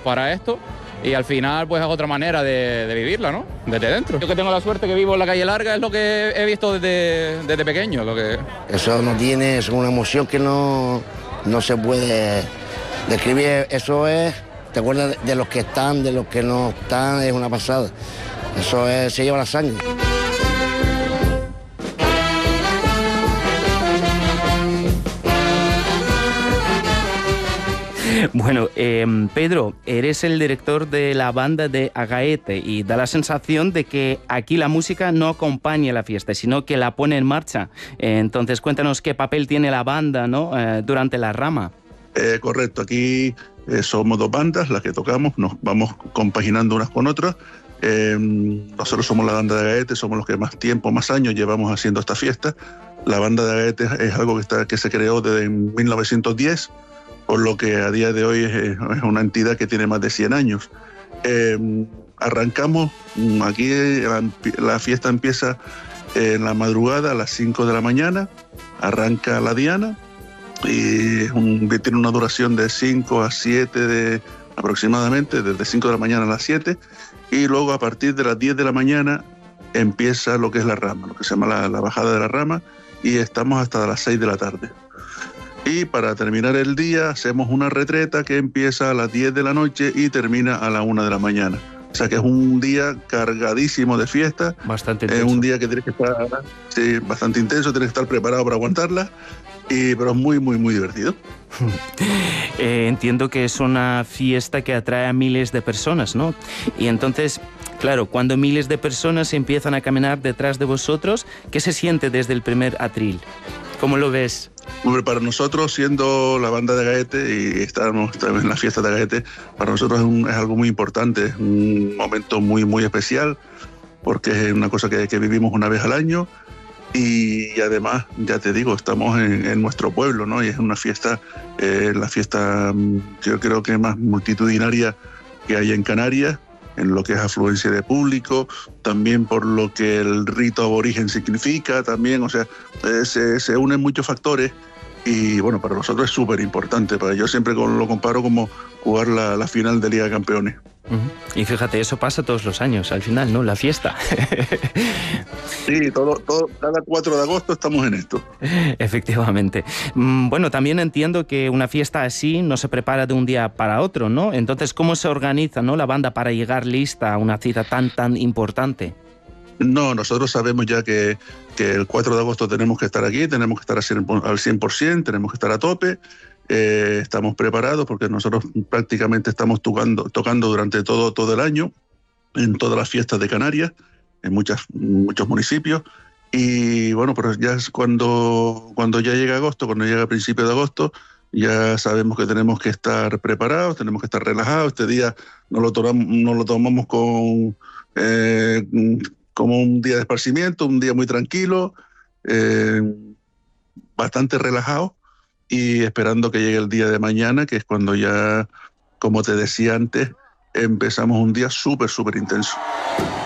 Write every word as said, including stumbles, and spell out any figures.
para esto y al final pues es otra manera de, de vivirla, ¿no? Desde dentro. Yo que tengo la suerte que vivo en la calle larga es lo que he visto desde, desde pequeño. Lo que... Eso no tiene, es una emoción que no, no se puede describir. Eso es, te acuerdas de los que están, de los que no están, es una pasada. Eso es, se lleva la sangre. Bueno, eh, Pedro, eres el director de la banda de Agaete y da la sensación de que aquí la música no acompaña la fiesta, sino que la pone en marcha. Eh, entonces, cuéntanos qué papel tiene la banda, ¿no? eh, durante la rama. Eh, correcto, aquí eh, somos dos bandas las que tocamos, nos vamos compaginando unas con otras. Eh, nosotros somos la banda de Agaete, somos los que más tiempo, más años llevamos haciendo esta fiesta. La banda de Agaete es algo que, está, que se creó desde mil novecientos diez, por lo que a día de hoy es, es una entidad que tiene más de cien años. Eh, arrancamos, aquí la, la fiesta empieza en la madrugada a las cinco de la mañana, arranca la diana y un, tiene una duración de cinco a siete de, aproximadamente, desde cinco de la mañana a las siete, y luego a partir de las diez de la mañana empieza lo que es la rama, lo que se llama la, la bajada de la rama, y estamos hasta las seis de la tarde. Y para terminar el día hacemos una retreta que empieza a las diez de la noche y termina a la una de la mañana. O sea que es un día cargadísimo de fiesta. Bastante intenso. Es un día que tienes que estar, sí, bastante intenso, tienes que estar preparado para aguantarla, y, pero es muy, muy, muy divertido. eh, entiendo que es una fiesta que atrae a miles de personas, ¿no? Y entonces, claro, cuando miles de personas empiezan a caminar detrás de vosotros, ¿qué se siente desde el primer atril? ¿Cómo lo ves? Hombre, para nosotros, siendo la banda de Agaete y estamos en la fiesta de Agaete, para nosotros es, un, es algo muy importante, es un momento muy, muy especial, porque es una cosa que, que vivimos una vez al año, y además, ya te digo, estamos en, en nuestro pueblo, ¿no? Y es una fiesta, eh, la fiesta yo creo que más multitudinaria que hay en Canarias, en lo que es afluencia de público, también por lo que el rito aborigen significa, también, o sea, eh, se, se unen muchos factores y bueno, para nosotros es súper importante. Para yo siempre lo comparo como jugar la, la final de Liga de Campeones. Uh-huh. Y fíjate, eso pasa todos los años, al final, ¿no? La fiesta. Sí, todo, todo, cada cuatro de agosto estamos en esto. Efectivamente. Bueno, también entiendo que una fiesta así no se prepara de un día para otro, ¿no? Entonces, ¿cómo se organiza, ¿no?, la banda para llegar lista a una cita tan, tan importante? No, nosotros sabemos ya que, que el cuatro de agosto tenemos que estar aquí, tenemos que estar al cien por ciento, tenemos que estar a tope. Eh, estamos preparados porque nosotros prácticamente estamos tocando, tocando durante todo, todo el año en todas las fiestas de Canarias, en muchas, muchos municipios, y bueno, pero ya es cuando, cuando ya llega agosto, cuando llega a principios de agosto, ya sabemos que tenemos que estar preparados, tenemos que estar relajados. Este día no lo tomamos, no lo tomamos con, eh, como un día de esparcimiento, un día muy tranquilo, eh, bastante relajado, y esperando que llegue el día de mañana, que es cuando ya, como te decía antes, empezamos un día súper, súper intenso.